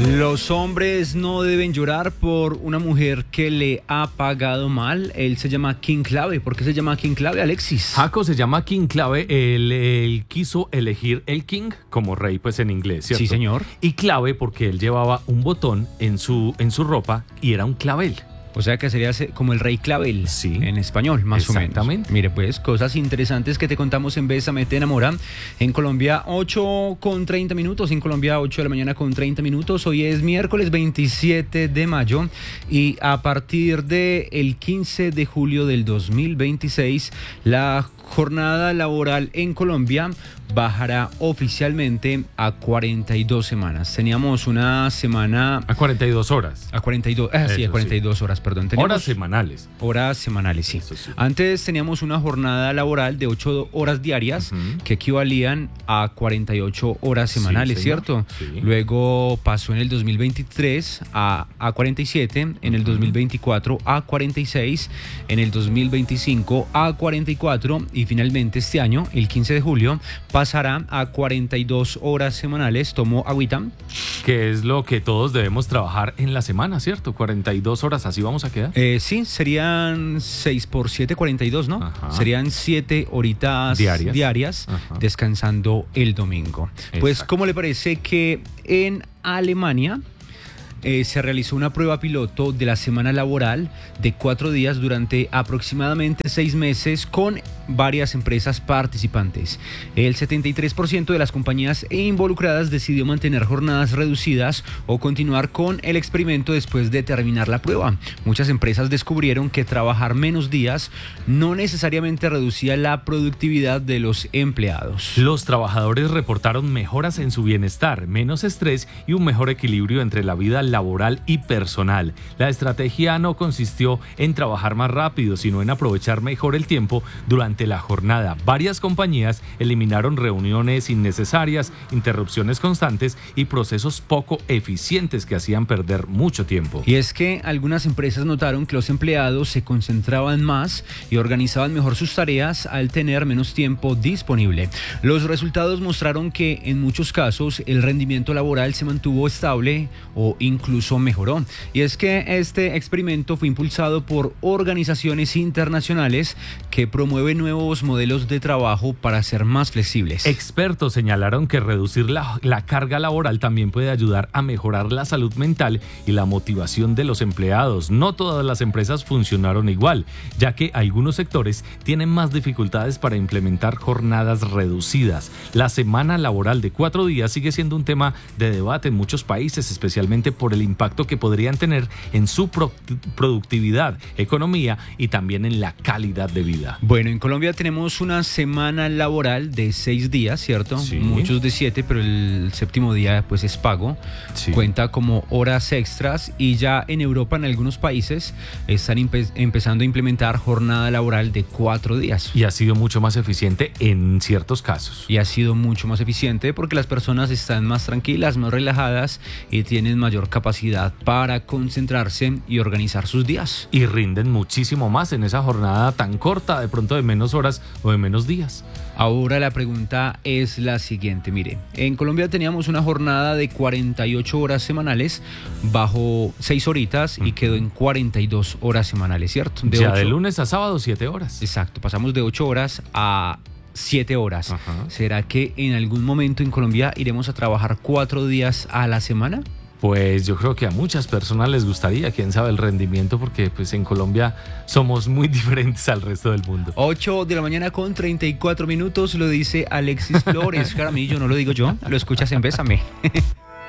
Los hombres no deben llorar por una mujer que le ha pagado mal. Él se llama King Clave. ¿Por qué se llama King Clave, Alexis? Jaco se llama King Clave. Él quiso elegir el King como rey, pues en inglés, ¿cierto? Sí, señor. Y clave porque él llevaba un botón en su ropa y era un clavel. O sea que sería como el rey Clavel, sí, en español, más o menos. Exactamente. Mire, pues, cosas interesantes que te contamos en Bésame, te enamora. En Colombia, 8:30. En Colombia, 8 de la mañana con 30 minutos. Hoy es miércoles 27 de mayo. Y a partir del 15 de julio del 2026, la jornada laboral en Colombia bajará oficialmente a 42 semanas. Teníamos una semana... A 42 horas. A 42, sí, a 42 horas, perdón. Teníamos horas semanales. Horas semanales, sí. Sí. Antes teníamos una jornada laboral de 8 horas diarias que equivalían a 48 horas semanales, sí, ¿cierto? Sí. Luego pasó en el 2023 a 47, en el 2024 a 46, en el 2025 a 44 y finalmente este año, el 15 de julio, pasará a 42 horas semanales. ¿Tomó agüita? Que es lo que todos debemos trabajar en la semana, ¿cierto? 42 horas, ¿así vamos a quedar? Sí, serían 6 por 7, 42, ¿no? Ajá. Serían 7 horitas diarias descansando el domingo. Exacto. Pues, ¿cómo le parece que en Alemania se realizó una prueba piloto de la semana laboral de 4 días durante aproximadamente 6 meses con varias empresas participantes? El 73% de las compañías involucradas decidió mantener jornadas reducidas o continuar con el experimento después de terminar la prueba. Muchas empresas descubrieron que trabajar menos días no necesariamente reducía la productividad de los empleados. Los trabajadores reportaron mejoras en su bienestar, menos estrés y un mejor equilibrio entre la vida laboral y personal. La estrategia no consistió en trabajar más rápido, sino en aprovechar mejor el tiempo durante la jornada. Varias compañías eliminaron reuniones innecesarias, interrupciones constantes y procesos poco eficientes que hacían perder mucho tiempo. Y es que algunas empresas notaron que los empleados se concentraban más y organizaban mejor sus tareas al tener menos tiempo disponible. Los resultados mostraron que en muchos casos el rendimiento laboral se mantuvo estable o incluso mejoró. Y es que este experimento fue impulsado por organizaciones internacionales que promueven nuevos modelos de trabajo para ser más flexibles. Expertos señalaron que reducir la carga laboral también puede ayudar a mejorar la salud mental y la motivación de los empleados. No todas las empresas funcionaron igual, ya que algunos sectores tienen más dificultades para implementar jornadas reducidas. La semana laboral de 4 días sigue siendo un tema de debate en muchos países, especialmente por el impacto que podrían tener en su productividad, economía y también en la calidad de vida. Bueno, en Colombia tenemos una semana laboral de 6 días, ¿cierto? Sí. Muchos de 7, pero el séptimo día pues es pago. Sí. Cuenta como horas extras y ya en Europa, en algunos países, están empezando a implementar jornada laboral de 4 días. Y ha sido mucho más eficiente en ciertos casos. Y ha sido mucho más eficiente porque las personas están más tranquilas, más relajadas y tienen mayor capacidad para concentrarse y organizar sus días. Y rinden muchísimo más en esa jornada tan corta, de pronto de menos horas o de menos días. Ahora la pregunta es la siguiente, mire, en Colombia teníamos una jornada de 48 horas semanales bajo 6 horitas y quedó en 42 horas semanales, ¿cierto? De lunes a sábado 7 horas. Exacto, pasamos de 8 horas a 7 horas. Ajá. ¿Será que en algún momento en Colombia iremos a trabajar 4 días a la semana? Pues yo creo que a muchas personas les gustaría, quién sabe el rendimiento, porque pues en Colombia somos muy diferentes al resto del mundo. 8 de la mañana con 34 minutos, lo dice Alexis Flores. Jaramillo, no lo digo yo, lo escuchas en Bésame.